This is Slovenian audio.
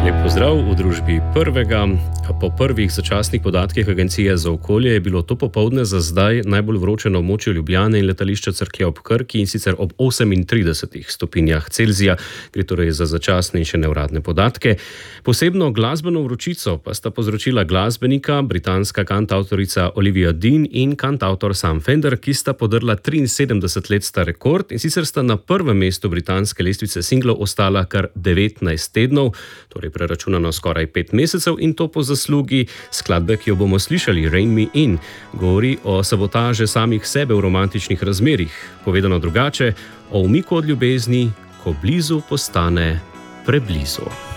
Lep pozdrav v družbi Prvega. Po prvih začasnih podatkih Agencije za okolje je bilo to popoldne za zdaj najbolj vroče na območju Ljubljane in letališča Cerklje ob Krki, in sicer ob 38 stopinjah Celzija. Gre torej za začasne in še neuradne podatke. Posebno glasbeno vročico pa sta povzročila glasbenika, britanska kantavtorica Olivia Dean in kantavtor Sam Fender, ki sta podrla 73 let star rekord, in sicer sta na prvem mestu britanske lestvice singlov ostala kar 19 tednov, torej preračunano skoraj 5 mesecev, in to po zaslugi skladbe, ki jo bomo slišali, Rain Me In. Govori o sabotaže samih sebe v romantičnih razmerjih. Povedano drugače, o umiku od ljubezni, ko blizu postane preblizu.